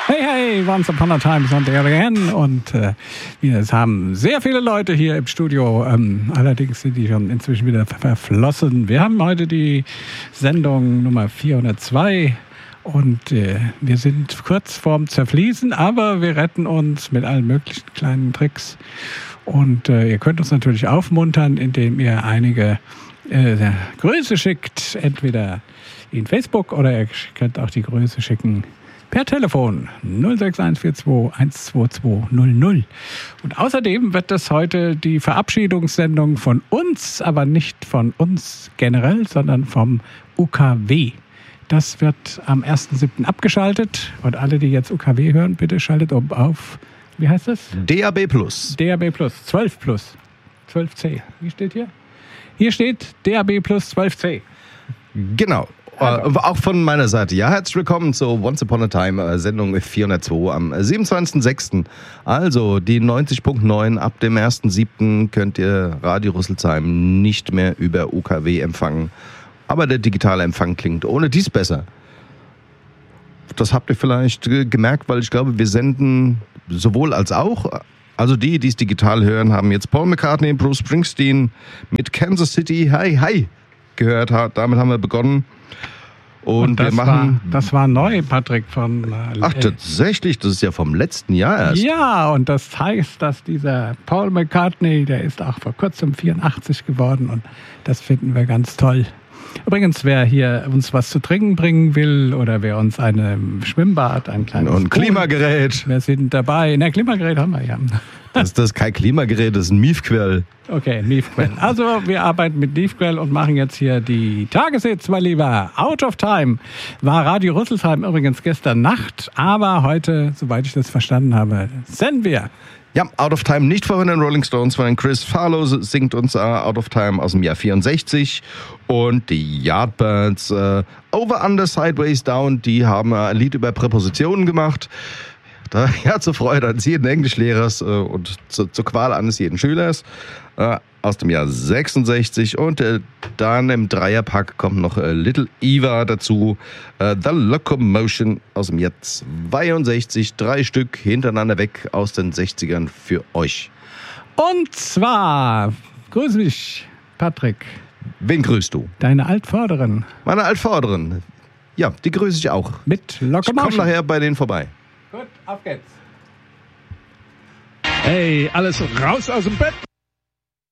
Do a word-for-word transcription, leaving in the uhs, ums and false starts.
Hey, hey, once upon a time is on the air again. Und äh, wir haben sehr viele Leute hier im Studio. Ähm, allerdings sind die schon inzwischen wieder verflossen. Wir haben heute die Sendung Nummer vierhundertzwei. Und äh, wir sind kurz vorm Zerfließen, aber wir retten uns mit allen möglichen kleinen Tricks. Und äh, ihr könnt uns natürlich aufmuntern, indem ihr einige äh, Grüße schickt. Entweder in Facebook oder ihr könnt auch die Grüße schicken per Telefon null sechs eins vier zwei eins zwei zwei null null. Und außerdem wird das heute die Verabschiedungssendung von uns, aber nicht von uns generell, sondern vom U K W. Das wird am ersten siebten abgeschaltet. Und alle, die jetzt U K W hören, bitte schaltet oben auf. Wie heißt das? D A B Plus. D A B Plus, zwölf Plus. zwölf C. Wie steht hier? Hier steht D A B Plus zwölf C. Genau. Also. Auch von meiner Seite. Ja, herzlich willkommen zur Once Upon a Time Sendung vierhundertzwei am siebenundzwanzigsten sechsten Also die neunzig Komma neun. Ab dem ersten siebten könnt ihr Radio Rüsselsheim nicht mehr über U K W empfangen. Aber der digitale Empfang klingt ohne dies besser. Das habt ihr vielleicht gemerkt, weil ich glaube, wir senden sowohl als auch. Also die, die es digital hören, haben jetzt Paul McCartney, Bruce Springsteen mit Kansas City, Hi, Hi gehört. Damit haben wir begonnen. Und, Und das, wir machen, war, das war neu, Patrick, von... Äh, Ach, tatsächlich? Das ist ja vom letzten Jahr erst. Ja, und das heißt, dass dieser Paul McCartney, der ist auch vor kurzem vierundachtzig geworden und das finden wir ganz toll. Übrigens, wer hier uns was zu trinken bringen will oder wer uns ein Schwimmbad, ein kleines Und ein Klimagerät. Wir sind dabei. Na, Klimagerät haben wir ja. Das, das ist kein Klimagerät, das ist ein Miefquell. Okay, Miefquell. Also wir arbeiten mit Miefquell und machen jetzt hier die Tageshits, mein Lieber. Out of Time war Radio Rüsselsheim übrigens gestern Nacht, aber heute, soweit ich das verstanden habe, senden wir. Ja, Out of Time nicht von den Rolling Stones, von Chris Farlow singt uns uh, Out of Time aus dem Jahr vierundsechzig. Und die Yardbirds uh, Over, Under, Sideways, Down, die haben uh, ein Lied über Präpositionen gemacht. Da, ja, zur Freude eines jeden Englischlehrers uh, und zu, zur Qual eines jeden Schülers. Uh, aus dem Jahr sechsundsechzig. Und uh, dann im Dreierpack kommt noch uh, Little Eva dazu. Uh, The Locomotion aus dem Jahr zweiundsechzig. Drei Stück hintereinander weg aus den sechzigern für euch. Und zwar, grüß mich, Patrick. Wen grüßt du? Deine Altvörderin. Meine Altvörderin. Ja, die grüße ich auch. Mit Locomotion. Ich komme nachher bei denen vorbei. Gut, auf geht's. Hey, alles raus aus dem Bett.